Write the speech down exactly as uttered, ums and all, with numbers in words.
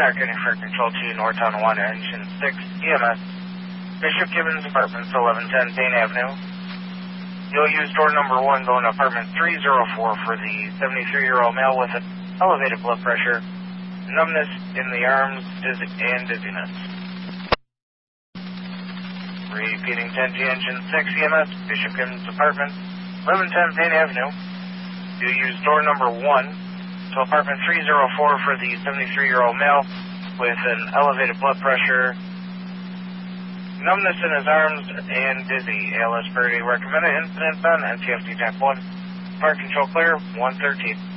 County Fire Control two, Northtown one, Engine six, E M S. Bishop Gibbons, Apartments, eleven ten Payne Avenue. You'll use door number one going to apartment three oh four for the seventy-three-year-old male with an elevated blood pressure, numbness in the arms, dizzy, and dizziness. Repeating ten G Engine six, E M S, Bishop Gibbons, Apartments, eleven ten Payne Avenue. You'll use door number one to apartment three oh four for the seventy-three-year-old male with an elevated blood pressure, numbness in his arms, and dizzy. A L S Purdy recommended. Incident on N C F D T A P one. Fire control clear, one thirteen.